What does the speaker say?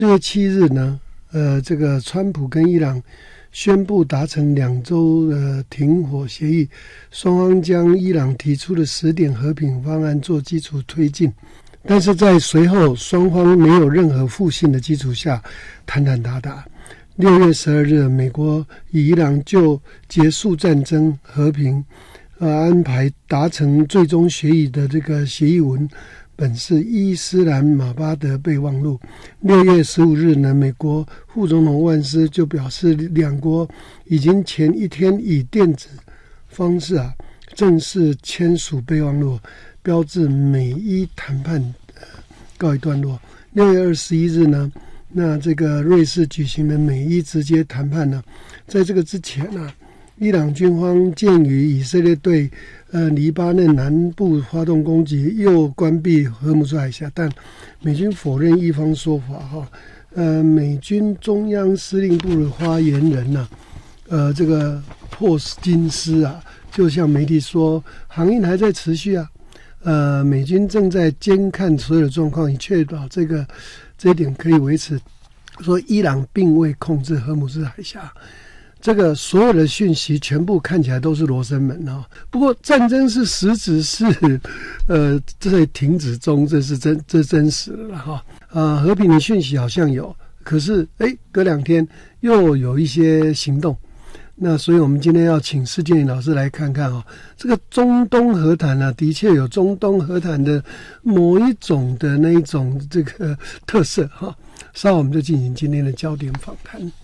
6月7日呢，这个川普跟伊朗宣布达成2周的停火协议，双方将伊朗提出的10点和平方案做基础推进，但是在随后双方没有任何互信的基础下谈谈打打。6月12日，美国以伊朗就结束战争和平安排达成最终协议的这个协议文本是伊斯兰马巴德备忘录。6月15日呢，美国副总统万斯就表示，两国已经前一天以电子方式正式签署备忘录，标志美伊谈判告一段落。6月21日呢，那这个瑞士举行的美伊直接谈判呢，在这个之前伊朗军方鉴于以色列对黎巴嫩南部发动攻击，又关闭荷姆斯海峡，但美军否认一方说法美军中央司令部的发言人这个霍金斯就向媒体说，航运还在持续美军正在监看所有的状况，以确保这一点可以维持。说伊朗并未控制荷姆斯海峡。这个所有的讯息全部看起来都是罗生门不过战争是实质是在停止中，这真实了和平的讯息好像有，可是隔2天又有一些行动。那所以我们今天要请施建林老师来看看这个中东和谈的确有中东和谈的某一种的那一种这个特色稍后我们就进行今天的焦点访谈。